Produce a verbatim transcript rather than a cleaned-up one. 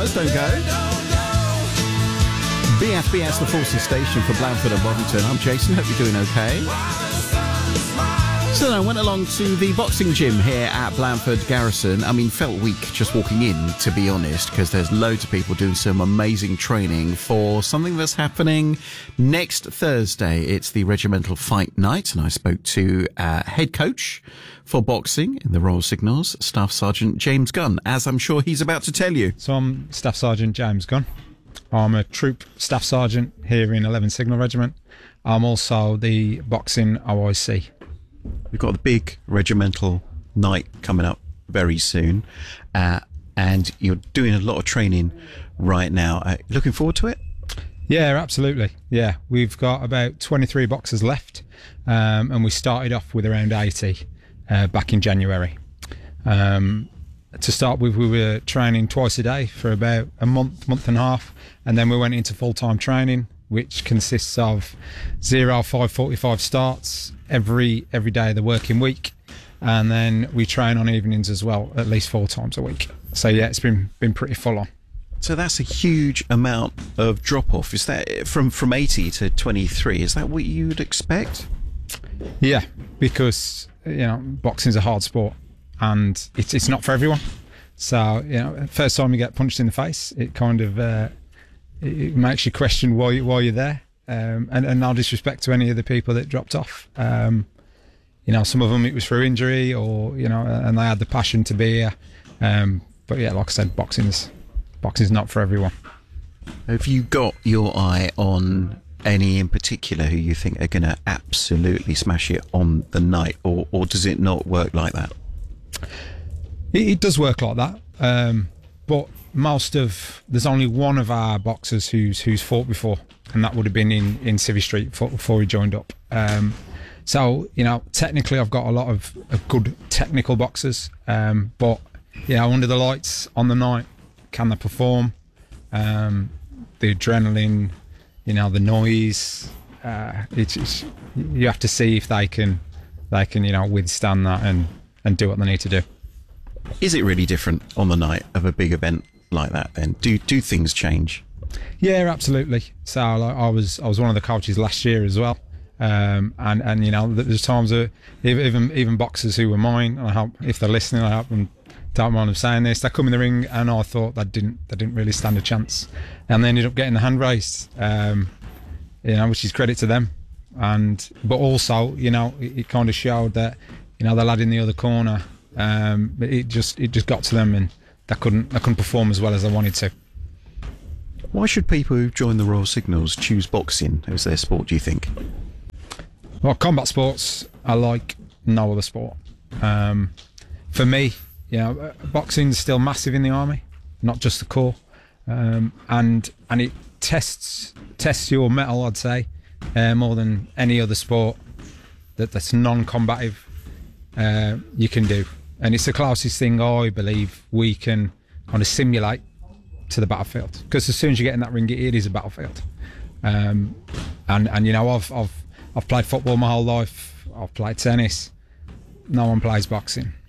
Stars, don't go. B F B S, the Forces Station for Blandford and Boddington. I'm Jason, hope you're doing okay. So I went along to the boxing gym here at Blandford Garrison. I mean, felt weak just walking in, to be honest, because there's loads of people doing some amazing training for something that's happening next Thursday. It's the Regimental Fight Night, and I spoke to uh, head coach for boxing in the Royal Signals, Staff Sergeant James Gunn, as I'm sure he's about to tell you. So I'm Staff Sergeant James Gunn. I'm a Troop Staff Sergeant here in eleventh Signal Regiment. I'm also the boxing O I C. We've got the big regimental night coming up very soon, uh, and you're doing a lot of training right now. Uh, looking forward to it? Yeah, absolutely. Yeah, we've got about twenty-three boxers left, um, and we started off with around eighty uh, back in January. Um, to start with, we were training twice a day for about a month, month and a half, and then we went into full-time training, which consists of zero five forty-five starts every every day of the working week, and then we train on evenings as well, at least four times a week. So yeah, it's been been pretty full on. So that's a huge amount of drop off. Is that from from eighty to twenty-three? Is that what you'd expect? Yeah, because you know boxing's a hard sport, and it's it's not for everyone. So you know, first time you get punched in the face, it kind of uh, it makes you question why why you're there. Um, and, and no disrespect to any of the people that dropped off. Um, you know, some of them it was through injury, or you know, and they had the passion to be here. Um, but yeah, like I said, boxing's boxing's not for everyone. Have you got your eye on any in particular who you think are going to absolutely smash it on the night, or or does it not work like that? It, it does work like that, um, but most of there's only one of our boxers who's who's fought before. And that would have been in, in Civvy Street before, before he joined up. Um, so, you know, technically I've got a lot of, of good technical boxers. Um, but, you know, under the lights on the night, can they perform? Um, the adrenaline, you know, the noise. Uh, it's, it's you have to see if they can, they can, you know, withstand that and, and do what they need to do. Is it really different on the night of a big event like that then? Do, do things change? Yeah, absolutely. So like, I was I was one of the coaches last year as well, um, and and you know there's times that even even boxers who were mine, and I hope if they're listening, I hope them don't mind them saying this. They come in the ring, and I thought they didn't they didn't really stand a chance, and they ended up getting the hand raised, um, you know, which is credit to them. And but also, you know, it, it kind of showed that you know the lad in the other corner, um, it just it just got to them, and they couldn't they couldn't perform as well as they wanted to. Why should people who join the Royal Signals choose boxing as their sport, do you think? Well, combat sports are like no other sport. Um, for me, you know, boxing's still massive in the army, not just the corps, um, and and it tests tests your mettle, I'd say, uh, more than any other sport that that's non-combative uh, you can do, and it's the closest thing I believe we can kind of simulate to the battlefield, because as soon as you get in that ring, it, it is a battlefield. Um, and and you know, I've I've I've played football my whole life. I've played tennis. No one plays boxing.